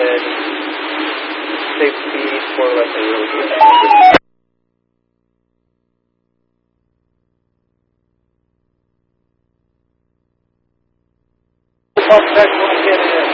then safe speed, more or less a really good. Contact 1 get in.